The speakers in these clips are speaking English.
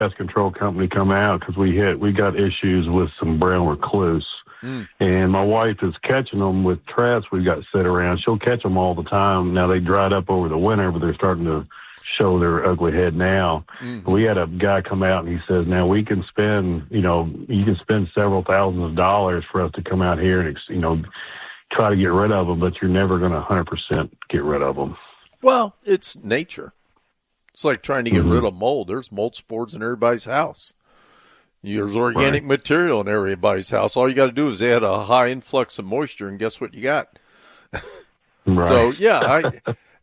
pest control company come out because we got issues with some brown recluse. And my wife is catching them with traps we've got set around. She'll catch them all the time. Now, they dried up over the winter, but they're starting to show their ugly head now. We had a guy come out, and he says, now we can spend, you can spend several thousands of dollars for us to come out here and, try to get rid of them, but you're never going to 100% get rid of them. Well, it's nature. It's like trying to get rid of mold. There's mold spores in everybody's house. There's organic material in everybody's house. All you got to do is add a high influx of moisture, and guess what you got? Right. So, yeah,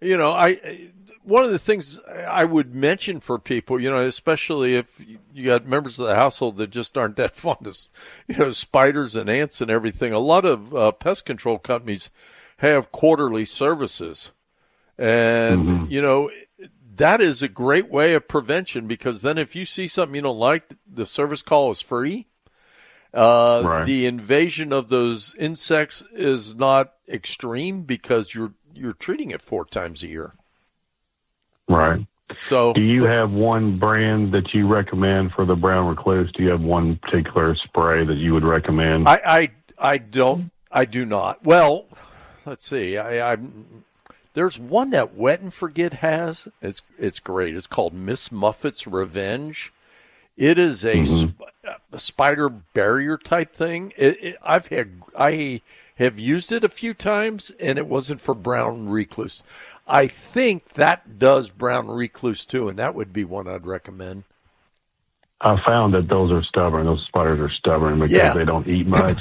one of the things I would mention for people, especially if you got members of the household that just aren't that fond of, spiders and ants and everything, a lot of pest control companies have quarterly services. And, that is a great way of prevention, because then if you see something you don't like, the service call is free. The invasion of those insects is not extreme because you're treating it 4 times a year. Right. So, do you have one brand that you recommend for the brown recluse? Do you have one particular spray that you would recommend? I do not. Well, let's see. There's one that Wet and Forget has. It's great. It's called Miss Muffet's Revenge. It is a spider barrier type thing. I have used it a few times, and it wasn't for brown recluse. I think that does brown recluse too, and that would be one I'd recommend. I found that those are stubborn. Those spiders are stubborn because they don't eat much.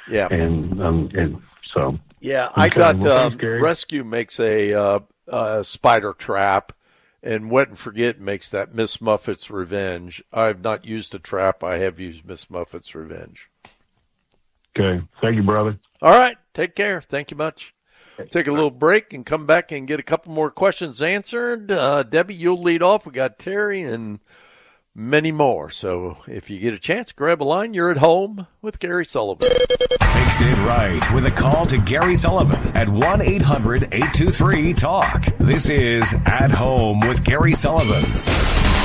And so. Yeah, I got Rescue makes a spider trap, and Wet and Forget makes that Miss Muffet's Revenge. I've not used a trap. I have used Miss Muffet's Revenge. Okay. Thank you, brother. All right. Take care. Thank you much. Take a little break and come back and get a couple more questions answered. Debbie, you'll lead off. We got Terry and many more. So if you get a chance, grab a line. You're at home with Gary Sullivan. Fix it right with a call to Gary Sullivan at 1-800-823-TALK. This is At Home with Gary Sullivan.